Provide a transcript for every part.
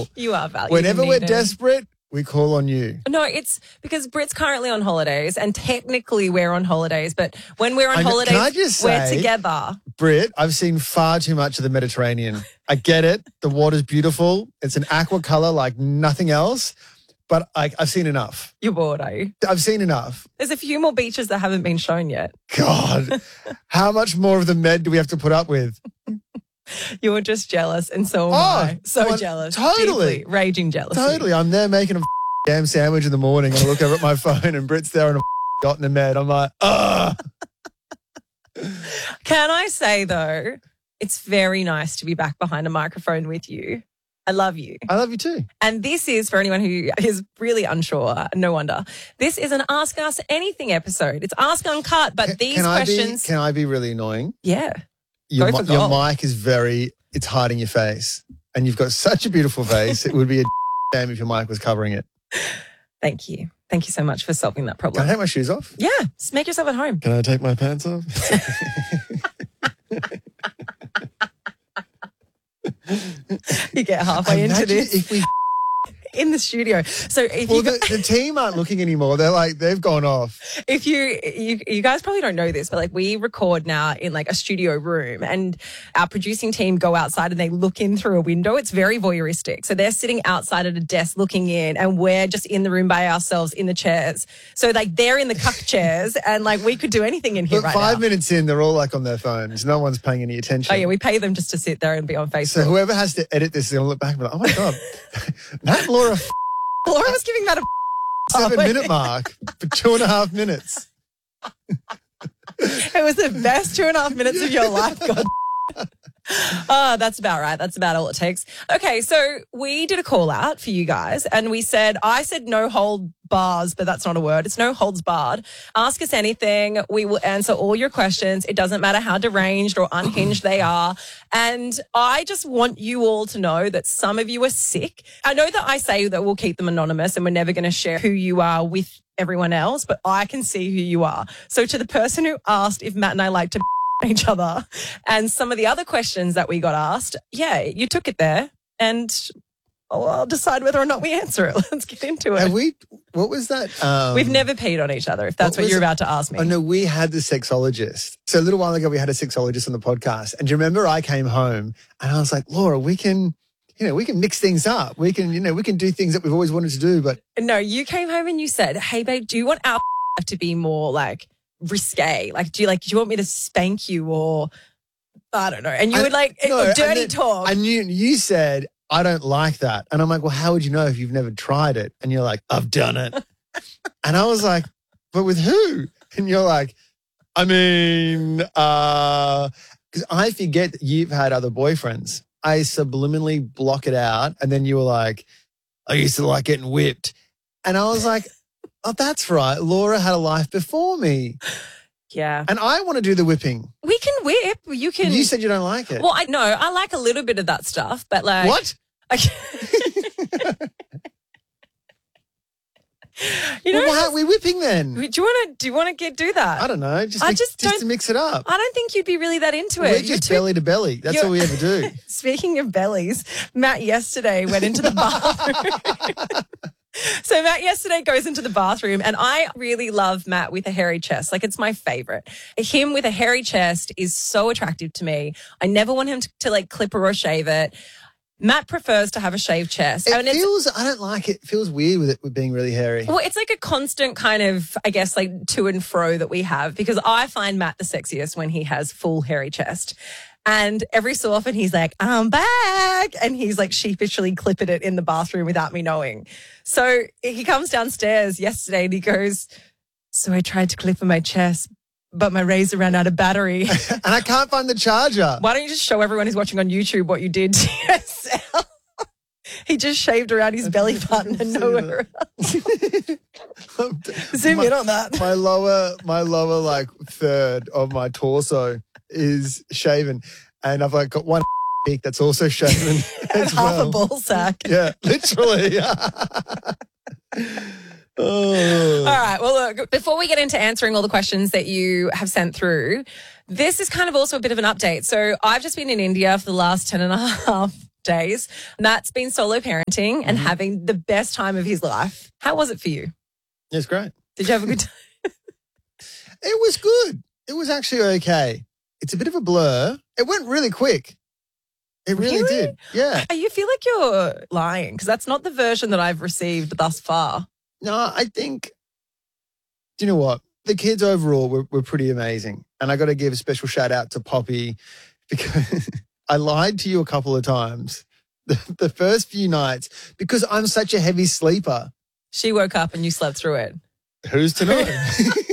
valuable. You are valuable. Whenever we're desperate, we call on you. No, it's because Brit's currently on holidays and technically we're on holidays, but when we're on holidays, can I just we're say, together. Brit, I've seen far too much of the Mediterranean. I get it. The water's beautiful. It's an aqua color like nothing else, but I've seen enough. You're bored, are you? I've seen enough. There's a few more beaches that haven't been shown yet. God, how much more of the Med do we have to put up with? You're just jealous and so am I. So well, jealous. totally. Deeply, raging jealousy. Totally. I'm there making a damn sandwich in the morning and I look over at my phone and Brit's there on a yacht in the Med. I'm like, ugh. Can I say, though, it's very nice to be back behind a microphone with you. I love you. I love you too. And this is, for anyone who is really unsure, no wonder, this is an Ask Us Anything episode. It's Ask Uncut, but these questions... Can I be really annoying? Yeah. Your mic is it's hiding your face. And you've got such a beautiful face. It would be a shame if your mic was covering it. Thank you. Thank you so much for solving that problem. Can I take my shoes off? Yeah. Just make yourself at home. Can I take my pants off? You get halfway into this. If we in the studio. So if the team aren't looking anymore. They're like, they've gone off. If you guys probably don't know this, but like we record now in like a studio room and our producing team go outside and they look in through a window. It's very voyeuristic. So they're sitting outside at a desk looking in and we're just in the room by ourselves in the chairs. So like they're in the cuck chairs and like we could do anything in here but right 5 now. minutes in, they're all like on their phones. No one's paying any attention. Oh yeah, we pay them just to sit there and be on Facebook. So whoever has to edit this is going to look back and be like, oh my God, Matt and Laura Laura was giving that a 7-minute mark for 2.5 minutes. It was the best 2.5 minutes of your life, God. Oh, that's about right. That's about all it takes. Okay, so we did a call out for you guys and I said no hold bars, but that's not a word. It's no holds barred. Ask us anything. We will answer all your questions. It doesn't matter how deranged or unhinged they are. And I just want you all to know that some of you are sick. I know that I say that we'll keep them anonymous and we're never going to share who you are with everyone else, but I can see who you are. So to the person who asked if Matt and I like to each other and some of the other questions that we got asked, yeah, you took it there and I'll decide whether or not we answer it. Let's get into it. What was that? We've never peed on each other, if that's what you're about to ask me. Oh, no, we had the sexologist. So a little while ago, we had a sexologist on the podcast. And do you remember I came home and I was like, Laura, we can mix things up. We can do things that we've always wanted to do. But no, you came home and you said, hey, babe, do you want our to be more like risque? Like, do you want me to spank you or I don't know? And you would dirty talk. And you said, I don't like that. And I'm like, well, how would you know if you've never tried it? And you're like, I've done it. And I was like, but with who? And you're like, I mean, because I forget that you've had other boyfriends. I subliminally block it out. And then you were like, I used to like getting whipped. And I was like, oh, that's right. Laura had a life before me. Yeah. And I want to do the whipping. We can whip. You can. You said you don't like it. Well, I like a little bit of that stuff, but like. What? Why aren't we whipping then? Do you want to do that? I don't know. Just to mix it up. I don't think you'd be really that into it. We're just belly to belly. That's all we ever do. Speaking of bellies, Matt yesterday went into the bathroom. So Matt yesterday goes into the bathroom and I really love Matt with a hairy chest. Like it's my favorite. Him with a hairy chest is so attractive to me. I never want him to like clipper or shave it. Matt prefers to have a shaved chest. I don't like it. It feels weird with being really hairy. Well, it's like a constant kind of, I guess, like to and fro that we have because I find Matt the sexiest when he has full hairy chest. And every so often he's like, I'm back. And he's like sheepishly clipping it in the bathroom without me knowing. So he comes downstairs yesterday and he goes, so I tried to clip in my chest, but my razor ran out of battery. And I can't find the charger. Why don't you just show everyone who's watching on YouTube what you did to yourself? He just shaved around his belly button and nowhere else. Zoom in on that. My lower like third of my torso is shaven, and I've like got one beak that's also shaven and half a ball sack. Yeah, literally. All right. Well, look, before we get into answering all the questions that you have sent through, this is kind of also a bit of an update. So I've just been in India for the last 10 and a half days. Matt's been solo parenting and having the best time of his life. How was it for you? It's great. Did you have a good time? It was good. It was actually okay. It's a bit of a blur. It went really quick. It really did. Yeah. You feel like you're lying because that's not the version that I've received thus far. No, I think, do you know what? The kids overall were pretty amazing. And I got to give a special shout out to Poppy because I lied to you a couple of times the first few nights because I'm such a heavy sleeper. She woke up and you slept through it. Who's to know?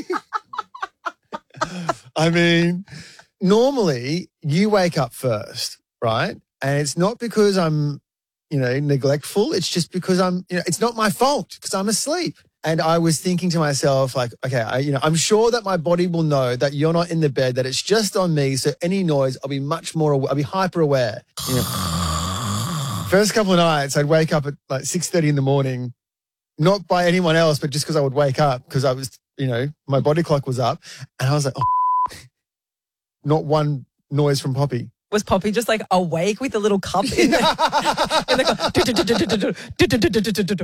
I mean, normally you wake up first, right? And it's not because I'm, neglectful. It's just because it's not my fault because I'm asleep. And I was thinking to myself, like, okay, I'm sure that my body will know that you're not in the bed, that it's just on me. So any noise, I'll be I'll be hyper aware. First couple of nights, I'd wake up at like 6:30 in the morning, not by anyone else, but just because I would wake up because I was, my body clock was up. And I was like, not one noise from Poppy. Was Poppy just like awake with a little cup in the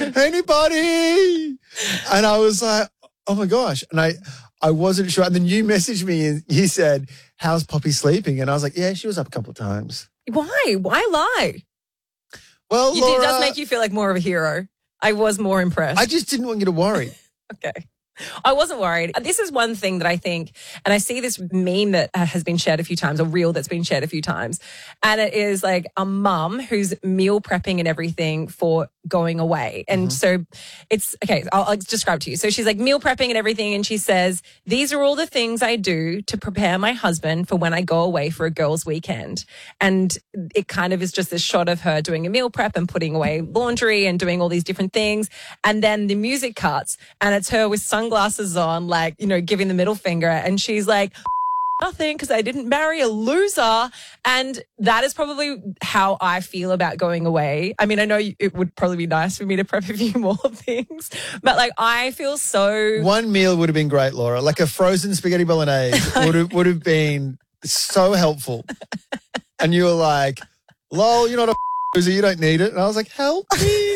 Anybody? And I was like, oh my gosh. And I wasn't sure. And then you messaged me and you said, how's Poppy sleeping? And I was like, yeah, she was up a couple of times. Why? Why lie? Well, Laura, it does make you feel like more of a hero. I was more impressed. I just didn't want you to worry. Okay. I wasn't worried. This is one thing that I think, and I see this meme that has been shared a few times, a reel that's been shared a few times, and it is like a mum who's meal prepping and everything for going away. And so it's, okay, I'll describe to you. So she's like meal prepping and everything, and she says, these are all the things I do to prepare my husband for when I go away for a girls' weekend. And it kind of is just this shot of her doing a meal prep and putting away laundry and doing all these different things. And then the music cuts and it's her with sunglasses on, like, giving the middle finger. And she's like, nothing, because I didn't marry a loser. And that is probably how I feel about going away. I mean, I know it would probably be nice for me to prep a few more things, but like I feel so... One meal would have been great, Laura. Like a frozen spaghetti bolognese would have been so helpful. And you were like, lol, you're not a loser, you don't need it. And I was like, help me.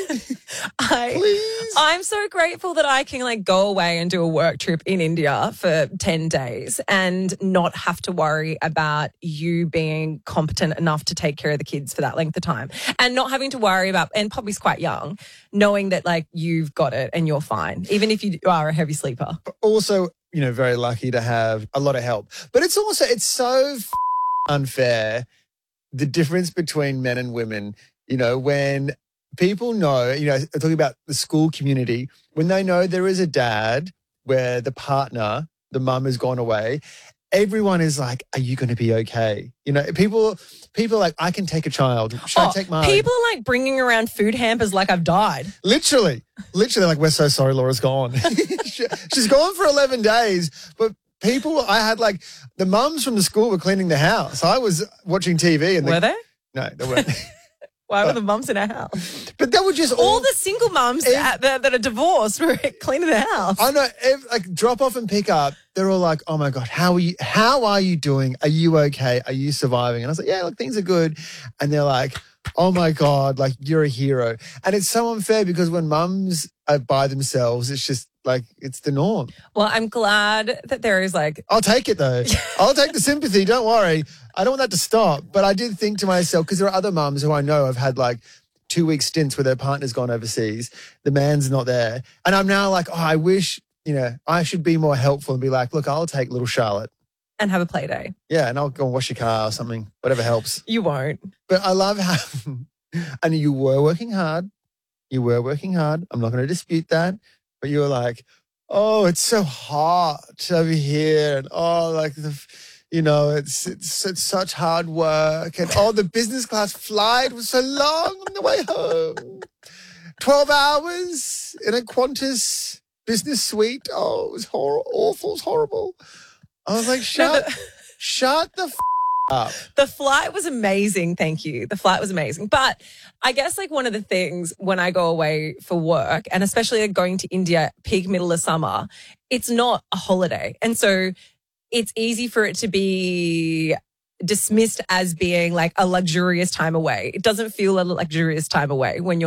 Please. I'm so grateful that I can like go away and do a work trip in India for 10 days and not have to worry about you being competent enough to take care of the kids for that length of time and not having to worry about, and Poppy's quite young, knowing that like you've got it and you're fine, even if you are a heavy sleeper. Also, very lucky to have a lot of help. But it's so unfair, the difference between men and women, when people know, talking about the school community, when they know there is a dad where the partner, the mum has gone away, everyone is like, are you going to be okay? People are like, I can take a child. Should I take mine? People are like bringing around food hampers like I've died. Literally like, we're so sorry Laura's gone. She's gone for 11 days, but I had like, the mums from the school were cleaning the house. I was watching TV. And were they? No, they weren't. Why were the mums in our house? But they were just all the single mums that are divorced were cleaning the house. I know, like drop off and pick up. They're all like, "Oh my God, how are you doing? Are you okay? Are you surviving?" And I was like, "Yeah, look, things are good." And they're like, "Oh my God, like you're a hero." And it's so unfair because when mums are by themselves, it's just like it's the norm. Well, I'm glad that there is like, I'll take it though. I'll take the sympathy. Don't worry. I don't want that to stop. But I did think to myself, because there are other mums who I know have had like 2-week stints where their partner's gone overseas. The man's not there. And I'm now like, I wish, I should be more helpful and be like, look, I'll take little Charlotte. And have a play day. Yeah, and I'll go and wash your car or something, whatever helps. You won't. But I love how, and you were working hard. I'm not going to dispute that. But you were like, oh, it's so hot over here. And like it's such hard work. And the business class flight was so long on the way home. 12 hours in a Qantas business suite. Oh, it was awful. It was horrible. I was like, shut the up. The flight was amazing. Thank you. The flight was amazing. But I guess like one of the things when I go away for work, and especially like going to India peak middle of summer, it's not a holiday. And so it's easy for it to be dismissed as being like a luxurious time away. It doesn't feel a luxurious time away when you're